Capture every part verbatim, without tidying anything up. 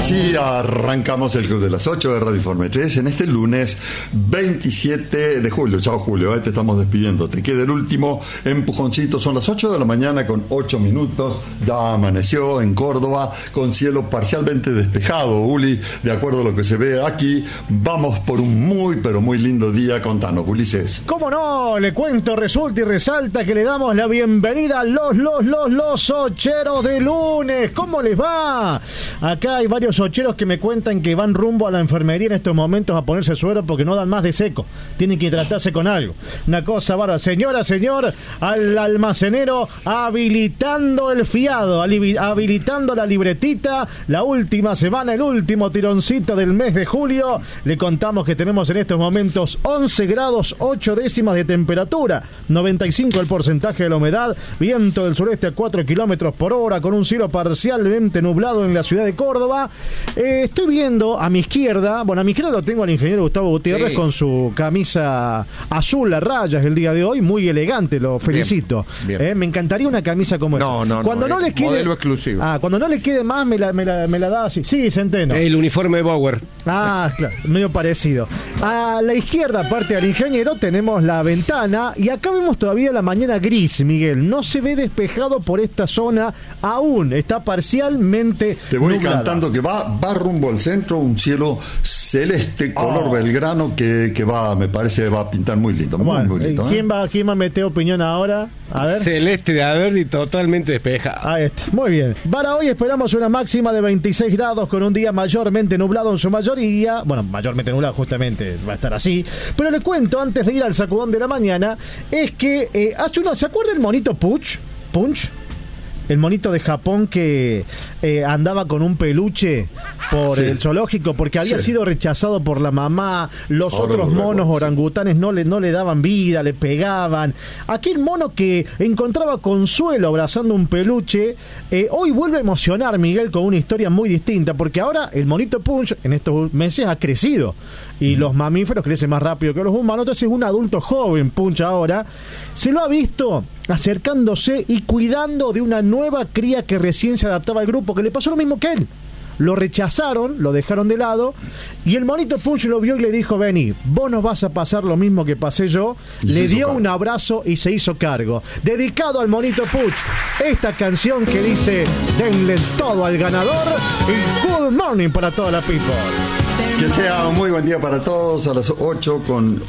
Así arrancamos el Club de las ocho de Radio Informe tres en este lunes veintisiete de julio. Chao Julio, eh, te estamos despidiendo. Te queda el último empujoncito. Son las ocho de la mañana con ocho minutos. Ya amaneció en Córdoba con cielo parcialmente despejado, Uli, de acuerdo a lo que se ve aquí. Vamos por un muy, pero muy lindo día. Contanos, Ulises. ¿Cómo no? Le cuento, resulta y resalta que le damos la bienvenida a los, los, los, los ocheros de lunes. ¿Cómo les va? Acá hay varios ocheros que me cuentan que van rumbo a la enfermería en estos momentos a ponerse suero porque no dan más de seco. Tienen que tratarse con algo. Una cosa bárbara. Señora, señor, al almacenero habilitando el fiado, habilitando la libretita. La última semana, el último tironcito del mes de julio. Le contamos que tenemos en estos momentos once grados, ocho décimas de temperatura, noventa y cinco el porcentaje de la humedad, viento del sureste a cuatro kilómetros por hora, con un cielo parcialmente nublado en la ciudad de Córdoba. Eh, estoy viendo a mi izquierda, bueno, a mi izquierda lo tengo al ingeniero Gustavo Gutiérrez, sí, con su camisa azul a rayas el día de hoy, muy elegante, lo felicito. Bien, bien. Eh, me encantaría una camisa como esa. No, no, cuando no, no le quede, modelo exclusivo. Ah, cuando no le quede más, me la, me la, me la da así. Sí, Centeno. El uniforme de Bauer. Ah, claro, medio parecido. A la izquierda, aparte del ingeniero, tenemos la ventana y acá vemos todavía la mañana gris, Miguel. No se ve despejado por esta zona aún, está parcialmente Te voy nublada. Cantando que va, va rumbo al centro, un cielo celeste, color oh. Belgrano, que, que va, me parece, va a pintar muy lindo, muy, bueno, muy lindo. ¿quién, ¿eh? va, ¿Quién va a meter opinión ahora? A ver. Celeste de verde y totalmente despejado. Ahí está, muy bien. Para hoy esperamos una máxima de veintiséis grados con un día mayormente nublado en su mayoría. Bueno, mayormente nublado justamente va a estar así. Pero le cuento, antes de ir al sacudón de la mañana, es que eh, hace uno, ¿se acuerda el monito Punch? Punch. El monito de Japón que eh, andaba con un peluche por sí. el zoológico porque había sí. sido rechazado por la mamá. Los Ahora otros monos recuerdo, orangutanes sí. no, le, no le daban vida, le pegaban. Aquel mono que encontraba consuelo abrazando un peluche, eh, hoy vuelve a emocionar, Miguel, con una historia muy distinta, porque ahora el monito Punch en estos meses ha crecido y mm. los mamíferos crecen más rápido que los humanos. Entonces es un adulto joven, Punch ahora. Se lo ha visto acercándose y cuidando de una nueva cría que recién se adaptaba al grupo, que le pasó lo mismo que él. Lo rechazaron, lo dejaron de lado, y el monito Punch lo vio y le dijo: vení, vos nos vas a pasar lo mismo que pasé yo. Le dio cargo. un abrazo y se hizo cargo. Dedicado al monito Punch, esta canción que dice: denle todo al ganador y good morning para toda la people. Que sea un muy buen día para todos. A las ocho con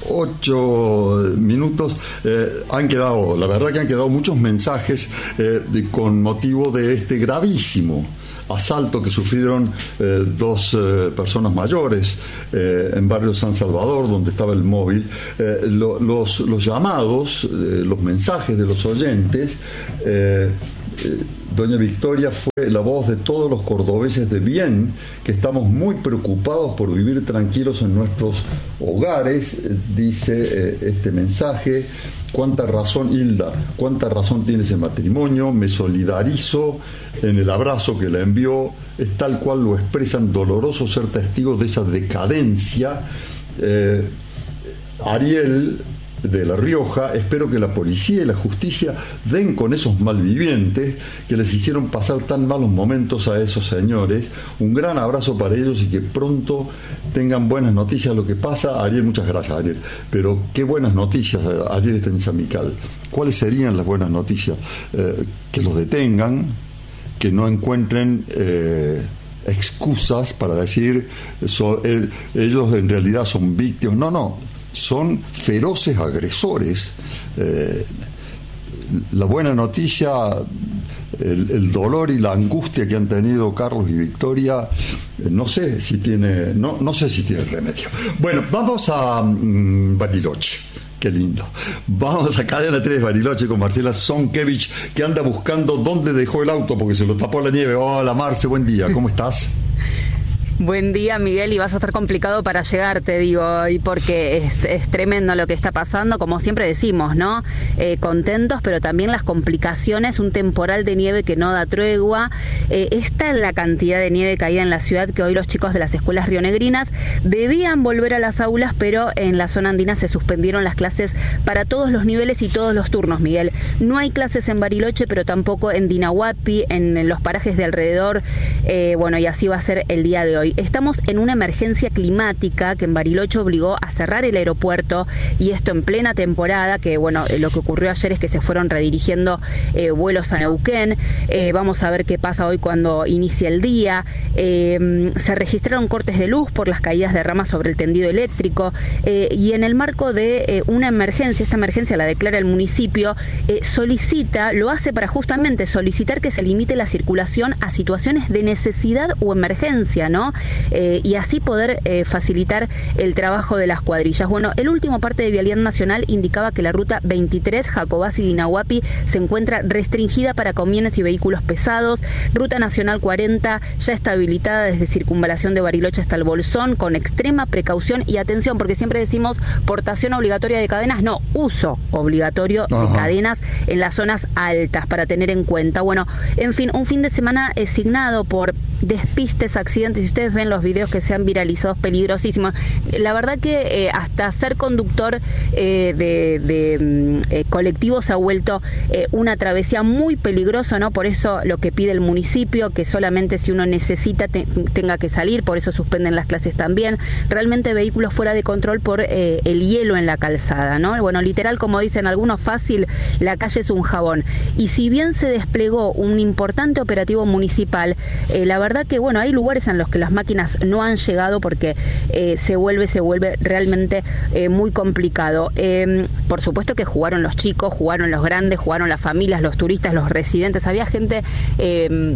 ocho minutos eh, han quedado, la verdad que han quedado muchos mensajes eh, de, con motivo de este gravísimo asalto que sufrieron eh, dos eh, personas mayores eh, en barrio San Salvador, donde estaba el móvil. Eh, lo, los, los llamados, eh, los mensajes de los oyentes, eh, eh, doña Victoria fue la voz de todos los cordobeses de bien, que estamos muy preocupados por vivir tranquilos en nuestros hogares, dice eh, este mensaje. Cuánta razón, Hilda, cuánta razón tiene ese matrimonio. Me solidarizo en el abrazo que le envió. Es tal cual lo expresan, doloroso ser testigos de esa decadencia. Eh, Ariel de La Rioja: espero que la policía y la justicia den con esos malvivientes que les hicieron pasar tan malos momentos a esos señores. Un gran abrazo para ellos y que pronto tengan buenas noticias. Lo que pasa, Ariel, muchas gracias, Ariel, pero qué buenas noticias. Ariel está en Chamical. ¿Cuáles serían las buenas noticias? Eh, que los detengan, que no encuentren eh, excusas para decir so, eh, ellos en realidad son víctimas. No, no, son feroces agresores. Eh, la buena noticia, el, el dolor y la angustia que han tenido Carlos y Victoria, eh, no sé si tiene, no, no sé si tiene remedio. Bueno, vamos a mmm, Bariloche. Qué lindo. Vamos a Cadena tres Bariloche con Marcela Sonkevich, que anda buscando dónde dejó el auto porque se lo tapó la nieve. Hola Marce, buen día, ¿cómo estás? Buen día, Miguel, y vas a estar complicado para llegar, te digo, y porque es, es tremendo lo que está pasando, como siempre decimos, ¿no? Eh, contentos, pero también las complicaciones, un temporal de nieve que no da tregua. Eh, esta es la cantidad de nieve caída en la ciudad que hoy los chicos de las escuelas rionegrinas debían volver a las aulas, pero en la zona andina se suspendieron las clases para todos los niveles y todos los turnos, Miguel. No hay clases en Bariloche, pero tampoco en Dinahuapi, en, en los parajes de alrededor, eh, bueno, y así va a ser el día de hoy. Estamos en una emergencia climática que en Bariloche obligó a cerrar el aeropuerto, y esto en plena temporada, que bueno, lo que ocurrió ayer es que se fueron redirigiendo eh, vuelos a Neuquén. Eh, vamos a ver qué pasa hoy cuando inicie el día. Eh, se registraron cortes de luz por las caídas de ramas sobre el tendido eléctrico, eh, y en el marco de eh, una emergencia, esta emergencia la declara el municipio, eh, solicita, lo hace para justamente solicitar que se limite la circulación a situaciones de necesidad o emergencia, ¿no? Eh, y así poder eh, facilitar el trabajo de las cuadrillas. Bueno, el último parte de Vialidad Nacional indicaba que la ruta veintitrés, Jacobasi y Dinahuapi, se encuentra restringida para camiones y vehículos pesados. Ruta Nacional cuarenta ya está habilitada desde Circunvalación de Bariloche hasta el Bolsón, con extrema precaución y atención, porque siempre decimos portación obligatoria de cadenas, no, uso obligatorio de Ajá. cadenas en las zonas altas, para tener en cuenta. Bueno, en fin, un fin de semana eh, signado por despistes, accidentes. Si ustedes ven los videos que se han viralizado, peligrosísimos. La verdad que eh, hasta ser conductor eh, de, de eh, colectivo se ha vuelto eh, una travesía muy peligrosa, ¿no? Por eso lo que pide el municipio, que solamente si uno necesita te, tenga que salir, por eso suspenden las clases también. Realmente vehículos fuera de control por eh, el hielo en la calzada, ¿no? Bueno, literal, como dicen algunos, fácil, la calle es un jabón. Y si bien se desplegó un importante operativo municipal, eh, la verdad que, bueno, hay lugares en los que las máquinas no han llegado porque eh, se vuelve, se vuelve realmente eh, muy complicado. Eh, por supuesto que jugaron los chicos, jugaron los grandes, jugaron las familias, los turistas, los residentes. Había gente eh,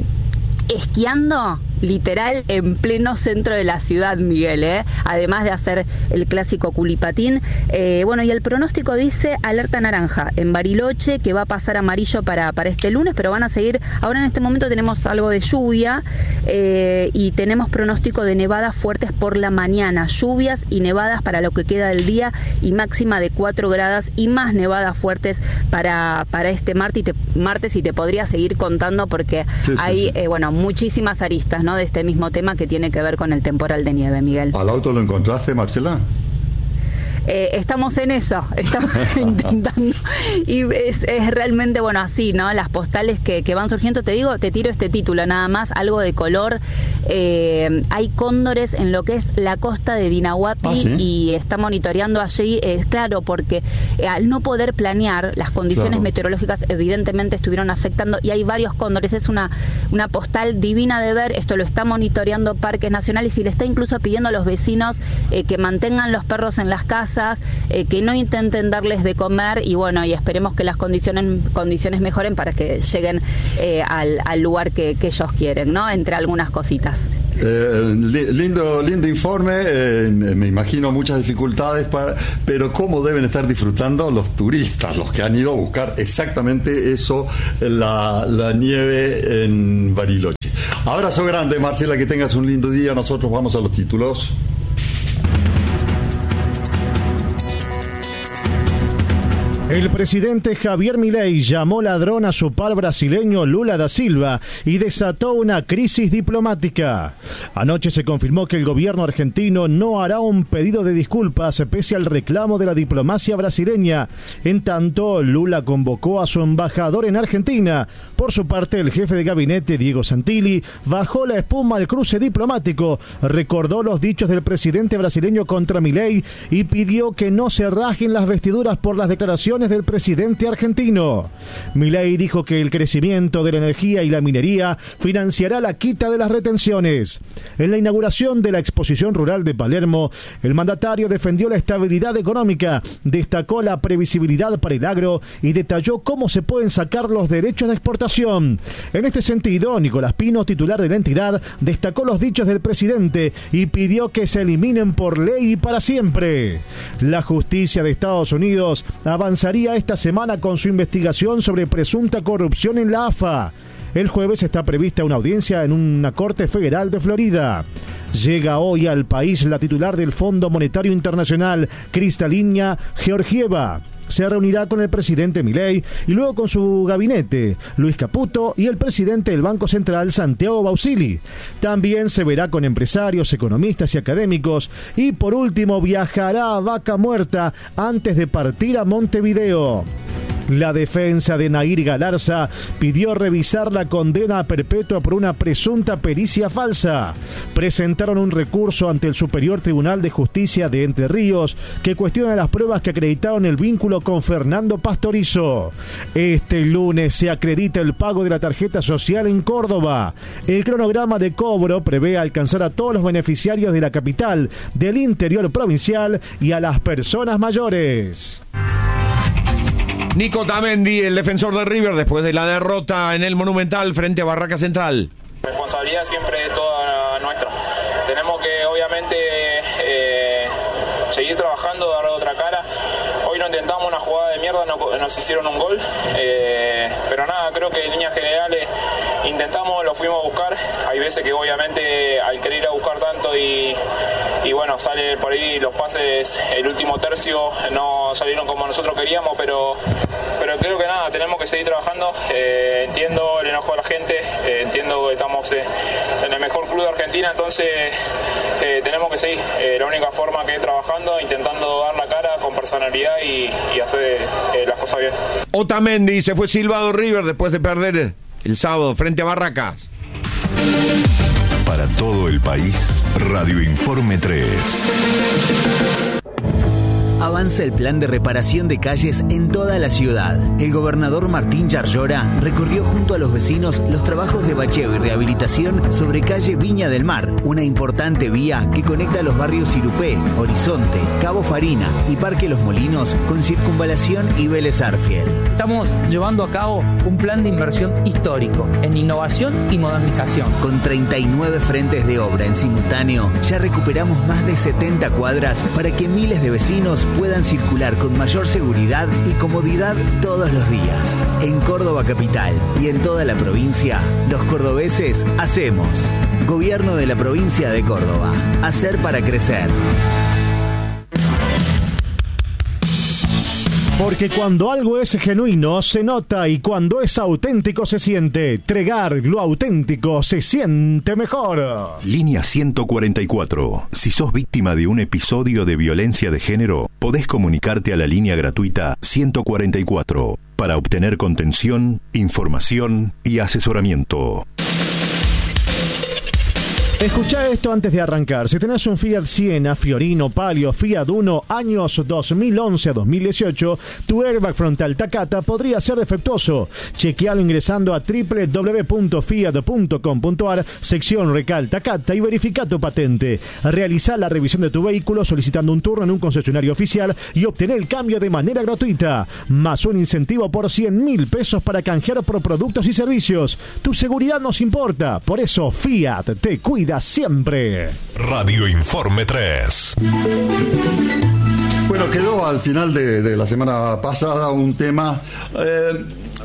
esquiando literal en pleno centro de la ciudad, Miguel, ¿eh? Además de hacer el clásico culipatín. Eh, bueno, y el pronóstico dice alerta naranja en Bariloche, que va a pasar amarillo para, para este lunes, pero van a seguir. Ahora en este momento tenemos algo de lluvia eh, y tenemos pronóstico de nevadas fuertes por la mañana, lluvias y nevadas para lo que queda del día, y máxima de cuatro grados y más nevadas fuertes para, para este martes y, te, martes y te podría seguir contando porque sí, sí, hay sí. Eh, bueno, muchísimas aristas, ¿no? De este mismo tema que tiene que ver con el temporal de nieve, Miguel. ¿Al auto lo encontraste, Marcela? Eh, estamos en eso, estamos intentando, y es, es realmente, bueno, así, ¿no? Las postales que, que van surgiendo, te digo, te tiro este título nada más, algo de color. Eh, hay cóndores en lo que es la costa de Dinahuapi. ¿Ah, sí? Y está monitoreando allí, es eh, claro, porque eh, al no poder planear, las condiciones claro. meteorológicas evidentemente estuvieron afectando, y hay varios cóndores. Es una, una postal divina de ver, esto lo está monitoreando Parques Nacionales, y le está incluso pidiendo a los vecinos eh, que mantengan los perros en las casas, Eh, que no intenten darles de comer, y bueno, y esperemos que las condiciones condiciones mejoren para que lleguen eh, al, al lugar que, que ellos quieren, ¿no? Entre algunas cositas. Eh, lindo lindo informe, eh, me imagino muchas dificultades, para, pero cómo deben estar disfrutando los turistas, los que han ido a buscar exactamente eso, la, la nieve en Bariloche. Abrazo grande, Marcela, que tengas un lindo día. Nosotros vamos a los títulos. El presidente Javier Milei llamó ladrón a su par brasileño Lula da Silva y desató una crisis diplomática. Anoche se confirmó que el gobierno argentino no hará un pedido de disculpas pese al reclamo de la diplomacia brasileña. En tanto, Lula convocó a su embajador en Argentina. Por su parte, el jefe de gabinete, Diego Santilli, bajó la espuma al cruce diplomático, recordó los dichos del presidente brasileño contra Milei y pidió que no se rajen las vestiduras por las declaraciones del presidente argentino. Milei dijo que el crecimiento de la energía y la minería financiará la quita de las retenciones. En la inauguración de la exposición rural de Palermo, el mandatario defendió la estabilidad económica, destacó la previsibilidad para el agro y detalló cómo se pueden sacar los derechos de exportación. En este sentido, Nicolás Pino, titular de la entidad, destacó los dichos del presidente y pidió que se eliminen por ley y para siempre. La justicia de Estados Unidos avanzará esta semana con su investigación sobre presunta corrupción en la A F A. El jueves está prevista una audiencia en una corte federal de Florida. Llega hoy al país la titular del Fondo Monetario Internacional, Kristalina Georgieva. Se reunirá con el presidente Milei y luego con su gabinete, Luis Caputo, y el presidente del Banco Central, Santiago Bausili. También se verá con empresarios, economistas y académicos. Y por último viajará a Vaca Muerta antes de partir a Montevideo. La defensa de Nair Galarza pidió revisar la condena perpetua por una presunta pericia falsa. Presentaron un recurso ante el Superior Tribunal de Justicia de Entre Ríos que cuestiona las pruebas que acreditaron el vínculo con Fernando Pastorizo. Este lunes se acredita el pago de la tarjeta social en Córdoba. El cronograma de cobro prevé alcanzar a todos los beneficiarios de la capital, del interior provincial y a las personas mayores. Nico Otamendi, el defensor de River, después de la derrota en el Monumental frente a Barraca Central. La responsabilidad siempre es toda nuestra. Tenemos que, obviamente, eh, seguir trabajando, dar otra cara. Hoy no intentamos una jugada de mierda, no, nos hicieron un gol. Eh, pero nada, creo que en líneas generales intentamos, lo fuimos a buscar. Hay veces que, obviamente, al querer ir a buscar tanto y, y bueno, sale por ahí los pases, el último tercio no salieron como nosotros queríamos, pero, pero creo que nada, tenemos que seguir trabajando. Eh, entiendo el enojo de la gente, eh, entiendo que estamos eh, en el mejor club de Argentina, entonces eh, tenemos que seguir. Eh, la única forma que es trabajando, intentando dar la cara con personalidad y, y hacer eh, las cosas bien. Otamendi se fue silbado River después de perder el sábado frente a Barracas. Para todo el país, Radio Informe tres. Avanza el plan de reparación de calles en toda la ciudad. El gobernador Martín Yarlora recorrió junto a los vecinos los trabajos de bacheo y rehabilitación sobre calle Viña del Mar, una importante vía que conecta los barrios Irupé, Horizonte, Cabo Farina y Parque Los Molinos con Circunvalación y Vélez Arfiel. Estamos llevando a cabo un plan de inversión histórico en innovación y modernización. Con treinta y nueve frentes de obra en simultáneo, ya recuperamos más de setenta cuadras para que miles de vecinos puedan circular con mayor seguridad y comodidad todos los días. En Córdoba capital y en toda la provincia, los cordobeses hacemos. Gobierno de la provincia de Córdoba. Hacer para crecer. Porque cuando algo es genuino se nota y cuando es auténtico se siente. Tregar lo auténtico se siente mejor. Línea ciento cuarenta y cuatro. Si sos víctima de un episodio de violencia de género, podés comunicarte a la línea gratuita ciento cuarenta y cuatro para obtener contención, información y asesoramiento. Escuchá esto antes de arrancar. Si tenés un Fiat Siena, Fiorino, Palio, Fiat Uno, años dos mil once a dos mil dieciocho, tu airbag frontal Takata podría ser defectuoso. Chequealo ingresando a doble u doble u doble u punto fiat punto com punto a r, sección Recal Takata, y verifica tu patente. Realizá la revisión de tu vehículo solicitando un turno en un concesionario oficial y obtené el cambio de manera gratuita. Más un incentivo por cien mil pesos para canjear por productos y servicios. Tu seguridad nos importa, por eso Fiat te cuida siempre. Radio Informe tres. Bueno, quedó al final de, de la semana pasada un tema eh,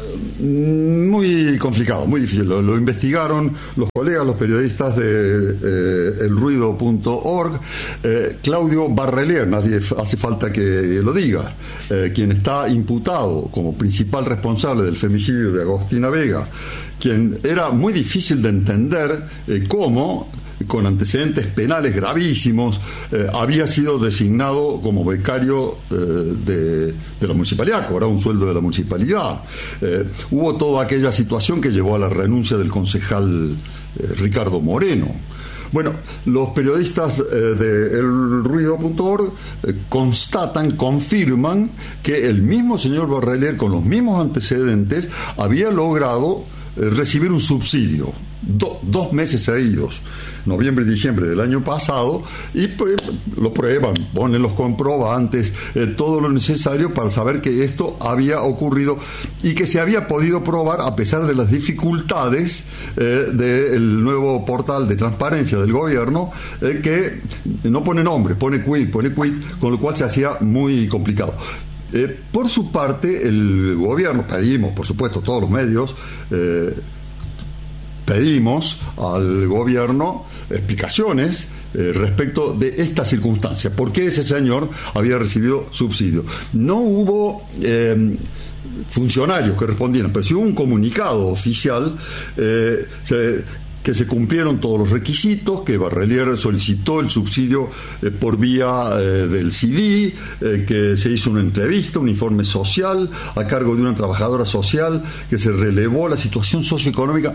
muy complicado, muy difícil. Lo, lo investigaron los colegas, los periodistas de eh, el ruido punto org. Eh, Claudio Barrelier, nadie hace falta que lo diga, eh, quien está imputado como principal responsable del femicidio de Agostina Vega, quien era muy difícil de entender eh, cómo, con antecedentes penales gravísimos, eh, había sido designado como becario eh, de, de la municipalidad, cobraba un sueldo de la municipalidad. Eh, hubo toda aquella situación que llevó a la renuncia del concejal eh, Ricardo Moreno. Bueno, los periodistas eh, de el ruido punto org eh, constatan, confirman que el mismo señor Barrelier, con los mismos antecedentes, había logrado eh, recibir un subsidio. Do, dos meses seguidos, noviembre y diciembre del año pasado, y pues, lo prueban, ponen los comprobantes, eh, todo lo necesario para saber que esto había ocurrido y que se había podido probar a pesar de las dificultades eh, del nuevo portal de transparencia del gobierno, eh, que no pone nombre, pone quit, pone quit, con lo cual se hacía muy complicado. Eh, por su parte, el gobierno, pedimos, por supuesto, todos los medios, eh, pedimos al gobierno explicaciones eh, respecto de esta circunstancia. ¿Por qué ese señor había recibido subsidio? No hubo eh, funcionarios que respondieran, pero sí hubo un comunicado oficial eh, se, que se cumplieron todos los requisitos, que Barrelier solicitó el subsidio eh, por vía eh, del C D, eh, que se hizo una entrevista, un informe social a cargo de una trabajadora social, que se relevó la situación socioeconómica.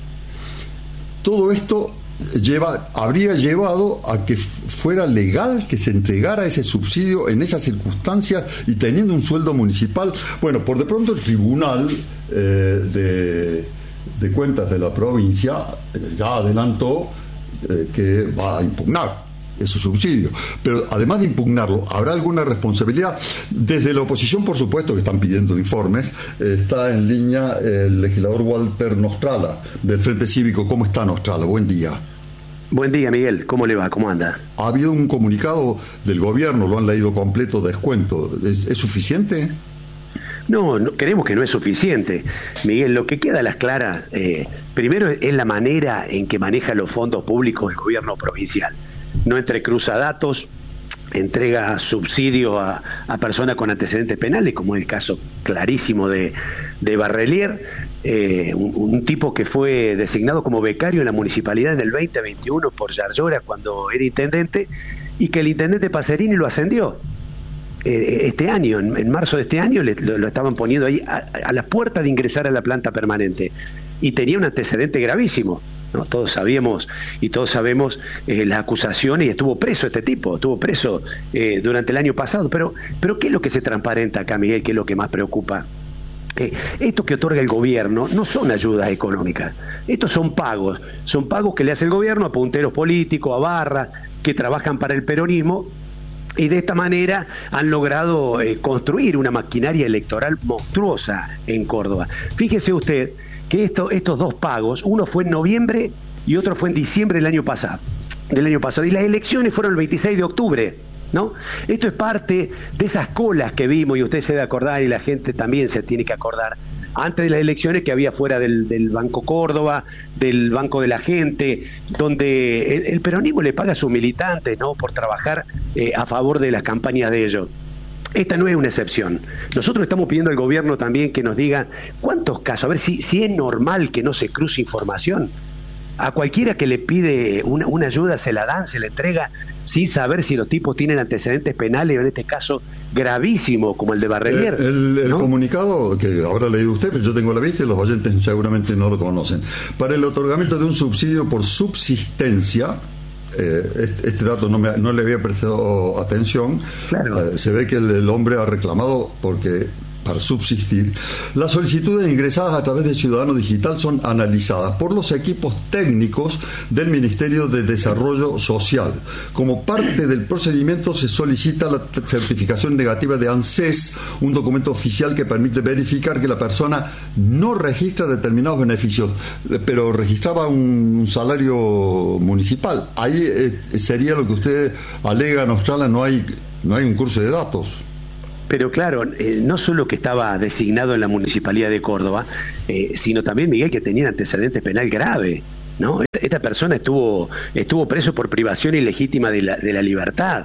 Todo esto lleva, habría llevado a que fuera legal que se entregara ese subsidio en esas circunstancias y teniendo un sueldo municipal. Bueno, por de pronto el tribunal eh, de... de cuentas de la provincia ya adelantó eh, que va a impugnar esos subsidios, pero además de impugnarlo, ¿habrá alguna responsabilidad? Desde la oposición, por supuesto, que están pidiendo informes. Eh, está en línea el legislador Walter Nostrala del Frente Cívico. ¿Cómo está, Nostrala? Buen día. Buen día, Miguel. ¿Cómo le va? ¿Cómo anda? Ha habido un comunicado del gobierno, lo han leído completo, descuento. ¿Es, es suficiente? No, no, creemos que no es suficiente. Miguel, lo que queda a las claras, eh, primero es la manera en que maneja los fondos públicos el gobierno provincial. No entrecruza datos, entrega subsidios a, a personas con antecedentes penales, como es el caso clarísimo de, de Barrelier, eh, un, un tipo que fue designado como becario en la municipalidad en el veinte veintiuno por Yarlora cuando era intendente, y que el intendente Pacerini lo ascendió. Este año, en, en marzo de este año, le, lo, lo estaban poniendo ahí a, a la puerta de ingresar a la planta permanente, y tenía un antecedente gravísimo, ¿no? Todos sabíamos y todos sabemos eh, las acusaciones, y estuvo preso este tipo, estuvo preso eh, durante el año pasado. Pero, pero ¿qué es lo que se transparenta acá, Miguel? ¿Qué es lo que más preocupa? Eh, esto que otorga el gobierno no son ayudas económicas, estos son pagos, son pagos que le hace el gobierno a punteros políticos, a barras que trabajan para el peronismo. Y de esta manera han logrado eh, construir una maquinaria electoral monstruosa en Córdoba. Fíjese usted que esto, estos dos pagos, uno fue en noviembre y otro fue en diciembre del año pasado. Del año pasado. Y las elecciones fueron el veintiséis de octubre, ¿no? Esto es parte de esas colas que vimos, y usted se debe acordar, y la gente también se tiene que acordar, antes de las elecciones que había fuera del, del Banco Córdoba, del Banco de la Gente, donde el, el peronismo le paga a sus militantes, ¿no?, por trabajar eh, a favor de las campañas de ellos. Esta no es una excepción. Nosotros estamos pidiendo al gobierno también que nos diga cuántos casos, a ver si, si es normal que no se cruce información. A cualquiera que le pide una, una ayuda se la dan, se la entrega, sin saber si los tipos tienen antecedentes penales, o en este caso gravísimo, como el de Barrelier. El, el, el ¿no? comunicado que habrá leído usted, pero yo tengo la vista y los oyentes seguramente no lo conocen. Para el otorgamiento de un subsidio por subsistencia, eh, este, este dato no, me, no le había prestado atención, claro. eh, se ve que el, el hombre ha reclamado porque... para subsistir, las solicitudes ingresadas a través de Ciudadano Digital son analizadas por los equipos técnicos del Ministerio de Desarrollo Social. Como parte del procedimiento se solicita la certificación negativa de ANSES, un documento oficial que permite verificar que la persona no registra determinados beneficios, pero registraba un salario municipal. Ahí eh, sería lo que usted alega, Nostrala, no hay, no hay un curso de datos. Pero claro, eh, no solo que estaba designado en la Municipalidad de Córdoba, eh, sino también, Miguel, que tenía antecedente penal grave, ¿no? Esta, esta persona estuvo estuvo preso por privación ilegítima de la, de la libertad.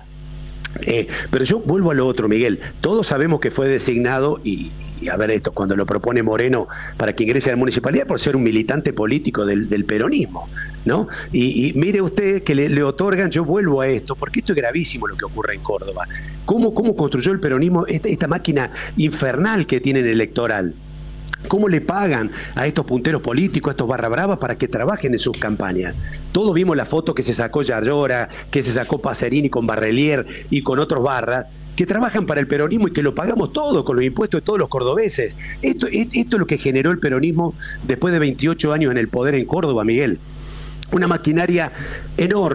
Eh, pero yo vuelvo a lo otro, Miguel. Todos sabemos que fue designado, y, y a ver esto, cuando lo propone Moreno para que ingrese a la municipalidad, por ser un militante político del, del peronismo, ¿no? Y, y mire usted que le, le otorgan, yo vuelvo a esto, porque esto es gravísimo lo que ocurre en Córdoba. ¿Cómo, cómo construyó el peronismo esta, esta máquina infernal que tienen electoral? ¿Cómo le pagan a estos punteros políticos, a estos barra bravas, para que trabajen en sus campañas? Todos vimos la foto que se sacó Yarlora, que se sacó Pacerini con Barrelier y con otros barras, que trabajan para el peronismo y que lo pagamos todo con los impuestos de todos los cordobeses. Esto, esto es lo que generó el peronismo después de veintiocho años en el poder en Córdoba, Miguel. Una maquinaria enorme,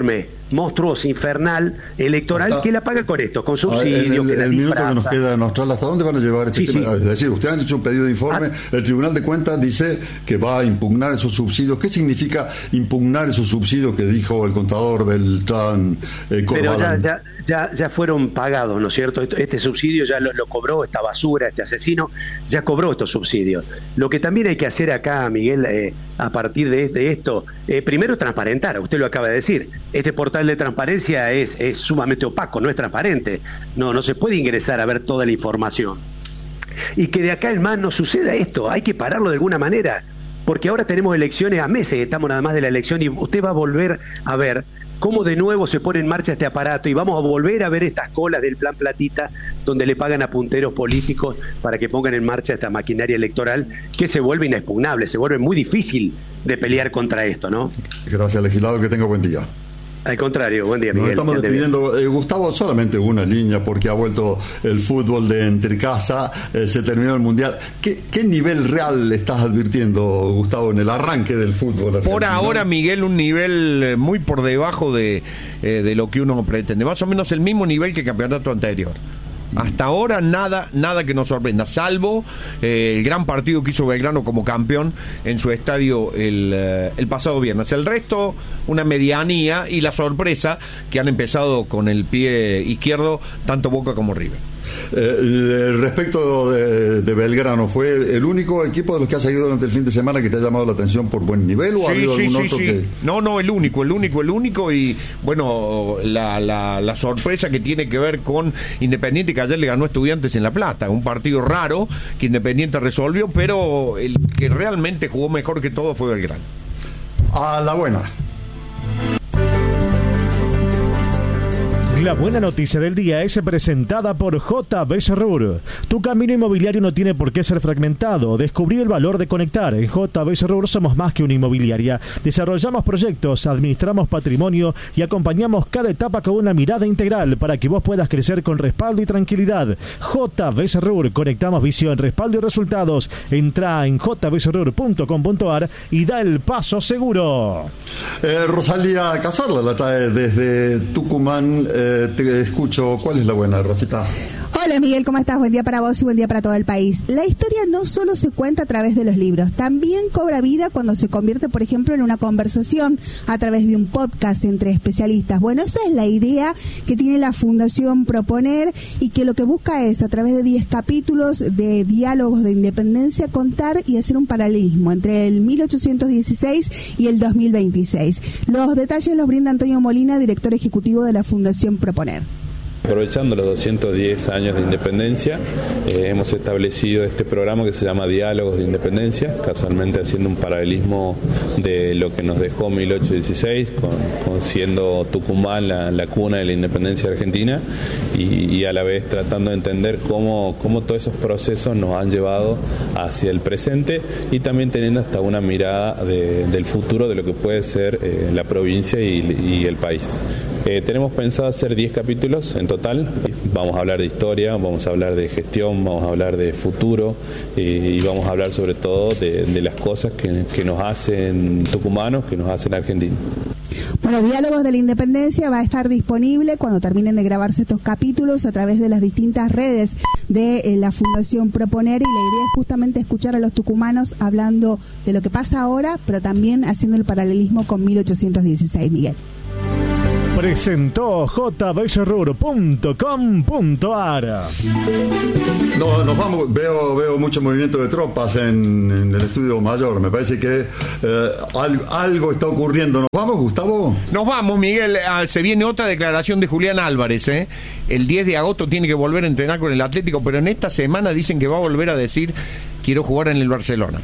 monstruosa, infernal, electoral, Está. que la paga con esto, con subsidios, el, que la el minuto que nos disfraza. queda, Nostral, ¿hasta dónde van a llevar este Sí, tema? sí. Es decir, ustedes han hecho un pedido de informe, Ah. el Tribunal de Cuentas dice que va a impugnar esos subsidios. ¿Qué significa impugnar esos subsidios que dijo el contador Beltrán eh, Pero ya, Corbalán? ya, ya, ya fueron pagados, ¿no es cierto? Esto- Este subsidio ya lo, lo cobró, esta basura, este asesino, ya cobró estos subsidios. Lo que también hay que hacer acá, Miguel, eh, a partir de, de esto, eh, primero transparentar, usted lo acaba de decir, este portal de transparencia es, es sumamente opaco, no es transparente, no, no se puede ingresar a ver toda la información. Y que de acá en más no suceda esto, hay que pararlo de alguna manera, porque ahora tenemos elecciones a meses, estamos nada más de la elección y usted va a volver a ver cómo de nuevo se pone en marcha este aparato y vamos a volver a ver estas colas del plan Platita donde le pagan a punteros políticos para que pongan en marcha esta maquinaria electoral que se vuelve inexpugnable, se vuelve muy difícil de pelear contra esto, ¿no? Gracias, legislador, que tenga buen día. Al contrario, buen día, Nos Miguel. estamos que ande bien. despidiendo. Eh, Gustavo, solamente una línea porque ha vuelto el fútbol de entre casa, eh, se terminó el Mundial. ¿Qué, ¿Qué nivel real estás advirtiendo, Gustavo, en el arranque del fútbol argentino? Por ahora, Miguel, un nivel eh, muy por debajo de, eh, de lo que uno pretende. Más o menos el mismo nivel que el campeonato anterior. Hasta ahora nada nada que nos sorprenda, salvo eh, el gran partido que hizo Belgrano como campeón en su estadio el, eh, el pasado viernes. El resto, una medianía y la sorpresa que han empezado con el pie izquierdo tanto Boca como River. Eh, respecto de, de Belgrano, ¿fue el único equipo de los que ha seguido durante el fin de semana que te ha llamado la atención por buen nivel o ha Sí, habido sí, algún sí, otro sí. que...? No, no, el único, el único, el único y bueno, la, la, la sorpresa que tiene que ver con Independiente, que ayer le ganó a Estudiantes en La Plata, un partido raro que Independiente resolvió, pero el que realmente jugó mejor que todo fue Belgrano. A la buena. La buena noticia del día es presentada por J B Serrur. Tu camino inmobiliario no tiene por qué ser fragmentado. Descubrí el valor de conectar. En J B Serrur somos más que una inmobiliaria. Desarrollamos proyectos, administramos patrimonio y acompañamos cada etapa con una mirada integral para que vos puedas crecer con respaldo y tranquilidad. J B Serrur, conectamos visión, respaldo y resultados. Entra en j b serrur punto com punto a r y da el paso seguro. Eh, Rosalía Cazorla la trae desde Tucumán. Eh, te escucho. ¿Cuál es la buena, Rosita? Hola Miguel, ¿cómo estás? Buen día para vos y buen día para todo el país. La historia no solo se cuenta a través de los libros, también cobra vida cuando se convierte, por ejemplo, en una conversación a través de un podcast entre especialistas. Bueno, esa es la idea que tiene la Fundación Proponer y que lo que busca es, a través de diez capítulos de diálogos de independencia, contar y hacer un paralelismo entre el mil ochocientos dieciséis y el dos mil veintiséis. Los detalles los brinda Antonio Molina, director ejecutivo de la Fundación Proponer. Aprovechando los doscientos diez años de independencia, eh, hemos establecido este programa que se llama Diálogos de Independencia, casualmente haciendo un paralelismo de lo que nos dejó mil ochocientos dieciséis, con, con siendo Tucumán la, la cuna de la independencia argentina, y, y a la vez tratando de entender cómo, cómo todos esos procesos nos han llevado hacia el presente y también teniendo hasta una mirada de, del futuro de lo que puede ser eh, la provincia y, y el país. Eh, tenemos pensado hacer diez capítulos en total. Vamos a hablar de historia, vamos a hablar de gestión, vamos a hablar de futuro eh, y vamos a hablar sobre todo de, de las cosas que, que nos hacen tucumanos, que nos hacen argentinos. Bueno, Diálogos de la Independencia va a estar disponible cuando terminen de grabarse estos capítulos a través de las distintas redes de eh, la Fundación Proponer, y la idea es justamente escuchar a los tucumanos hablando de lo que pasa ahora, pero también haciendo el paralelismo con mil ochocientos dieciséis, Miguel. Presentó j b serrur punto com punto a r. No, nos vamos. Veo, veo mucho movimiento de tropas en, en el estudio mayor. Me parece que eh, al, algo está ocurriendo. ¿Nos vamos, Gustavo? Nos vamos, Miguel. Ah, se viene otra declaración de Julián Álvarez. ¿eh? El diez de agosto tiene que volver a entrenar con el Atlético, pero en esta semana dicen que va a volver a decir: quiero jugar en el Barcelona.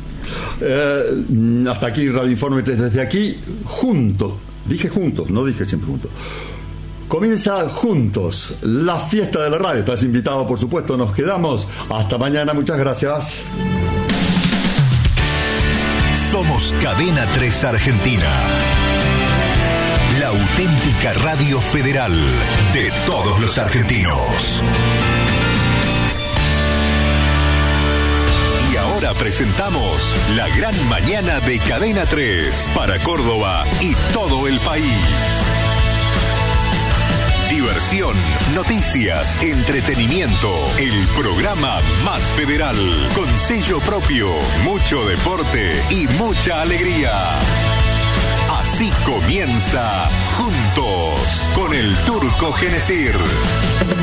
Eh, hasta aquí Radio Informe tres. Desde aquí, juntos. Dije juntos, no dije siempre juntos. Comienza Juntos, la fiesta de la radio. Estás invitado, por supuesto. Nos quedamos. Hasta mañana. Muchas gracias. Somos Cadena tres Argentina. La auténtica radio federal de todos los argentinos. Y ahora presentamos La Gran Mañana de Cadena tres para Córdoba y todo el país. información, noticias, entretenimiento. El programa más federal, con sello propio, mucho deporte y mucha alegría. Así comienza Juntos con el Turco Genesir.